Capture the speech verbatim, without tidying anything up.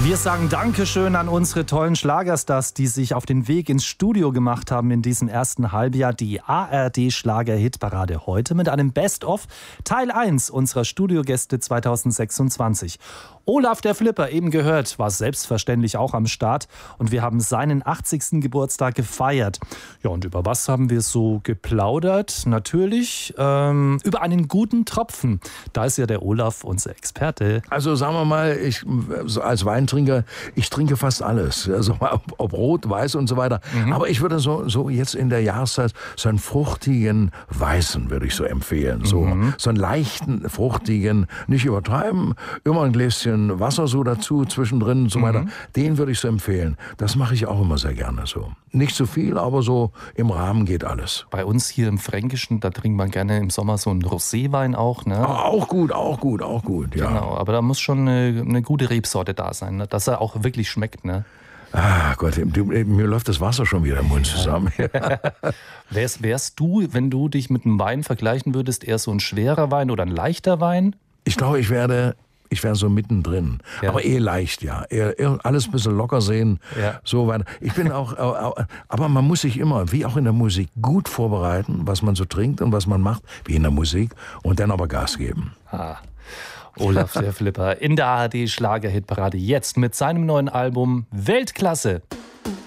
Wir sagen Dankeschön an unsere tollen Schlagerstars, die sich auf den Weg ins Studio gemacht haben in diesem ersten Halbjahr. Die A R D-Schlager-Hitparade heute mit einem Best-of Teil eins unserer Studiogäste zweitausendsechsundzwanzig. Olaf der Flipper, eben gehört, war selbstverständlich auch am Start und wir haben seinen achtzigsten Geburtstag gefeiert. Ja, und über was haben wir so geplaudert? Natürlich ähm, über einen guten Tropfen. Da ist ja der Olaf unser Experte. Also sagen wir mal, ich so als Weintrinker, ich trinke fast alles. Also ob, ob rot, weiß und so weiter. Mhm. Aber ich würde so, so jetzt in der Jahreszeit so einen fruchtigen Weißen würde ich so empfehlen. So, mhm. so einen leichten, fruchtigen, nicht übertreiben, immer ein Gläschen Wasser so dazu, zwischendrin und so weiter. Mhm. Den würde ich so empfehlen. Das mache ich auch immer sehr gerne so. Nicht zu viel, aber so im Rahmen geht alles. Bei uns hier im Fränkischen, da trinkt man gerne im Sommer so einen Roséwein auch. Ne? Auch gut, auch gut, auch gut, ja. Genau, aber da muss schon eine, eine gute Rebsorte da sein, ne? Dass er auch wirklich schmeckt, ne? Ah Gott, mir läuft das Wasser schon wieder im Mund zusammen. wärst, wärst du, wenn du dich mit einem Wein vergleichen würdest, eher so ein schwerer Wein oder ein leichter Wein? Ich glaube, ich werde... Ich wäre so mittendrin, ja. Aber eh leicht, ja. Eher, eher alles ein bisschen locker sehen, ja. So weiter. Ich bin auch, aber man muss sich immer, wie auch in der Musik, gut vorbereiten, was man so trinkt und was man macht, wie in der Musik, und dann aber Gas geben. Ah. Olaf der Flipper in der A R D Schlager-Hitparade jetzt mit seinem neuen Album Weltklasse.